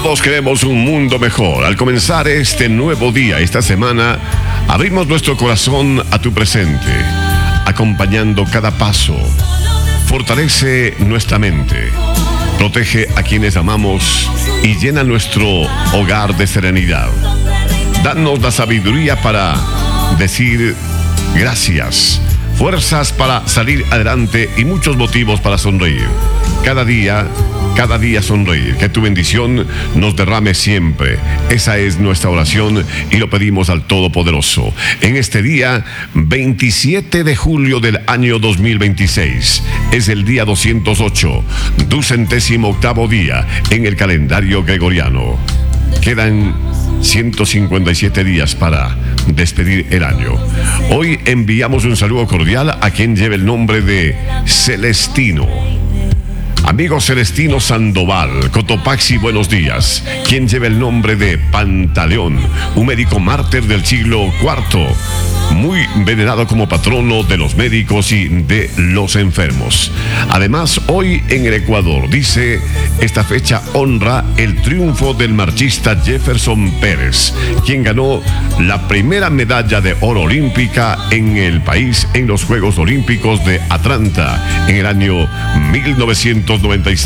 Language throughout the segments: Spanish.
Todos queremos un mundo mejor. Al comenzar este nuevo día, esta semana, abrimos nuestro corazón a tu presente, acompañando cada paso. Fortalece nuestra mente, protege a quienes amamos y llena nuestro hogar de serenidad. Danos la sabiduría para decir gracias, fuerzas para salir adelante y muchos motivos para sonreír. Cada día sonreír. Que tu bendición nos derrame siempre. Esa es nuestra oración y lo pedimos al Todopoderoso. En este día, 27 de julio del año 2026, es el día 208, 208º día en el calendario gregoriano. Quedan 157 días para despedir el año. Hoy enviamos un saludo cordial a quien lleva el nombre de Celestino. Amigo Celestino Sandoval, Cotopaxi, buenos días. Quien lleva el nombre de Pantaleón, un médico mártir del siglo IV, muy venerado como patrono de los médicos y de los enfermos. Además, hoy en el Ecuador, dice, esta fecha honra el triunfo del marchista Jefferson Pérez, quien ganó la primera medalla de oro olímpica en el país en los Juegos Olímpicos de Atlanta en el año 1996.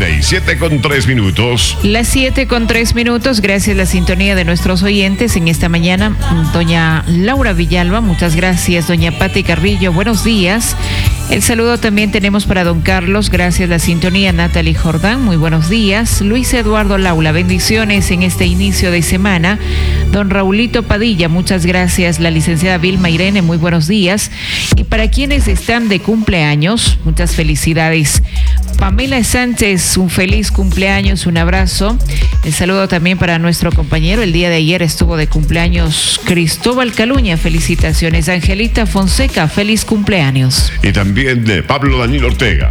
7:03. Las 7:03. Gracias a la sintonía de nuestros oyentes en esta mañana. Doña Laura Villalba, muchas gracias. Doña Pati Carrillo, buenos días. El saludo también tenemos para don Carlos, gracias a la sintonía. Natalie Jordán, muy buenos días. Luis Eduardo Laula, bendiciones en este inicio de semana. Don Raulito Padilla, muchas gracias. La licenciada Vilma Irene, muy buenos días. Y para quienes están de cumpleaños, muchas felicidades. Pamela Sánchez, un feliz cumpleaños, un abrazo. El saludo también para nuestro compañero. El día de ayer estuvo de cumpleaños Cristóbal Caluña, felicitaciones. Angelita Fonseca, feliz cumpleaños. Y también de Pablo Daniel Ortega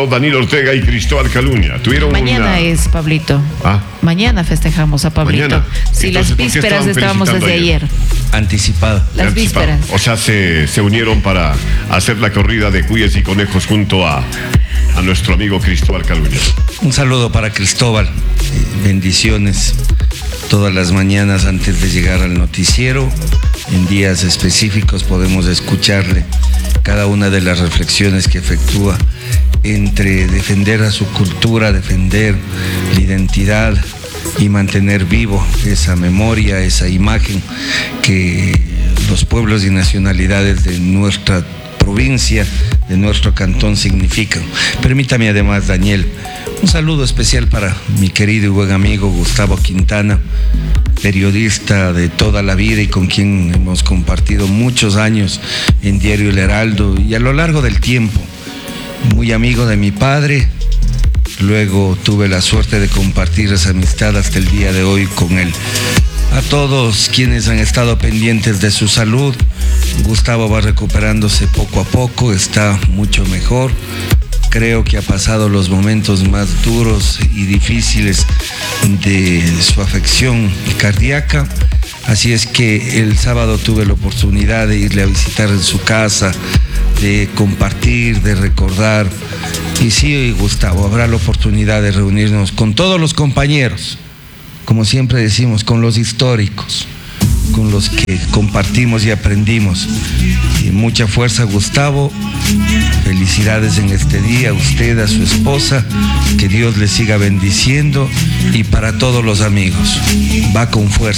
y Cristóbal Caluña. Mañana es Pablito. Mañana festejamos a Pablito. Mañana. Sí, entonces, las vísperas estábamos desde ayer. Anticipado. Las vísperas. O sea, se unieron para hacer la corrida de cuyes y conejos junto a nuestro amigo Cristóbal Caluña. Un saludo para Cristóbal. Bendiciones todas las mañanas antes de llegar al noticiero. En días específicos podemos escucharle cada una de las reflexiones que efectúa entre defender a su cultura, defender la identidad y mantener vivo esa memoria, esa imagen que los pueblos y nacionalidades de nuestra provincia, de nuestro cantón significan. Permítame además, Daniel, un saludo especial para mi querido y buen amigo Gustavo Quintana, periodista de toda la vida y con quien hemos compartido muchos años en Diario El Heraldo y a lo largo del tiempo. Muy amigo de mi padre, luego tuve la suerte de compartir esa amistad hasta el día de hoy con él. A todos quienes han estado pendientes de su salud, Gustavo va recuperándose poco a poco, está mucho mejor. Creo que ha pasado los momentos más duros y difíciles de su afección cardíaca. Así es que el sábado tuve la oportunidad de irle a visitar en su casa, de compartir, de recordar. Y sí, Gustavo, habrá la oportunidad de reunirnos con todos los compañeros, como siempre decimos, con los históricos, con los que compartimos y aprendimos. Y mucha fuerza, Gustavo. Felicidades en este día a usted, a su esposa. Que Dios le siga bendiciendo. Y para todos los amigos, va con fuerza.